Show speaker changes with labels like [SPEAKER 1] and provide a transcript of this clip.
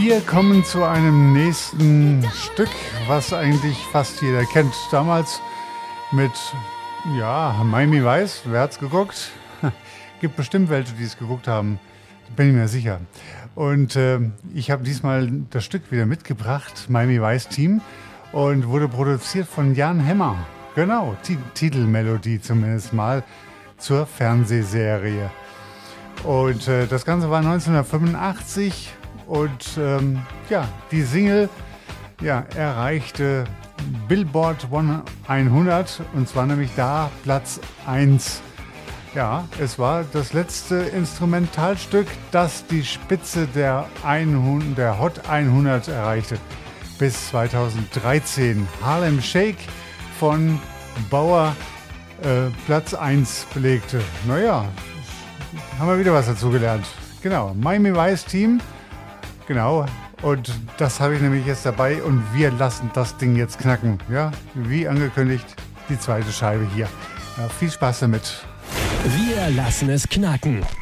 [SPEAKER 1] Wir kommen zu einem nächsten Stück, was eigentlich fast jeder kennt. Damals mit, Miami Vice, wer hat's geguckt? Gibt bestimmt welche, die es geguckt haben, bin ich mir sicher. Und ich habe diesmal das Stück wieder mitgebracht, Miami Vice Team, und wurde produziert von Jan Hemmer. Genau, Titelmelodie zumindest mal zur Fernsehserie. Und das Ganze war 1985. Und die Single erreichte Billboard 100 und zwar nämlich da Platz 1. Ja, es war das letzte Instrumentalstück, das die Spitze der Hot 100 erreichte. Bis 2013 Harlem Shake von Bauer Platz 1 belegte. Naja, haben wir wieder was dazu gelernt. Genau, Miami Vice Team. Genau, und das habe ich nämlich jetzt dabei und wir lassen das Ding jetzt knacken. Ja, wie angekündigt, die zweite Scheibe hier. Ja, viel Spaß damit.
[SPEAKER 2] Wir lassen es knacken.